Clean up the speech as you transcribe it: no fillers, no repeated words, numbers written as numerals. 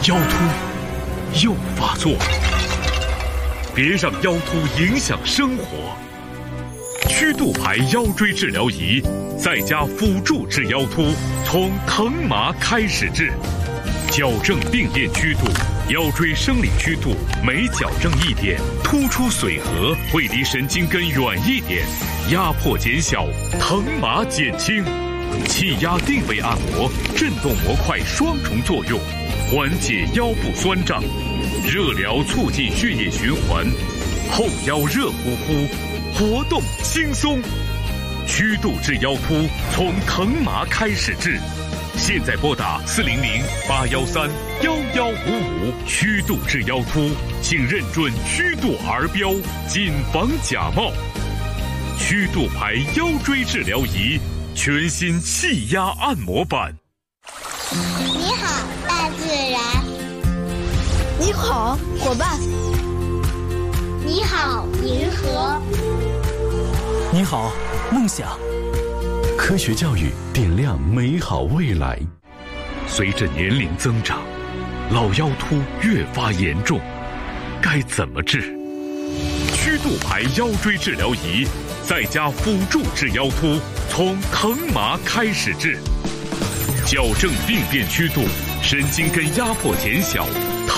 腰突又发作，别让腰突影响生活。曲度牌腰椎治疗仪，在家辅助治腰突，从疼麻开始治，矫正病变曲度，腰椎生理曲度每矫正一点，突出髓核会离神经根远一点，压迫减小，疼麻减轻。气压定位按摩，震动模块双重作用，缓解腰部酸胀，热疗促进血液循环，后腰热乎乎，活动轻松。曲度治腰突，从疼麻开始治。现在拨打400-813-1155，曲度治腰突，请认准曲度儿标，谨防假冒。曲度牌腰椎治疗仪，全新气压按摩版。 你好，大自然。 你好，伙伴。 你好，银河。 你好，梦想。 科学教育点亮美好未来。 随着年龄增长，老腰突越发严重，该怎么治？曲度牌腰椎治疗仪，在家辅助治腰突，从疼麻开始治，矫正病变曲度，神经根压迫减小，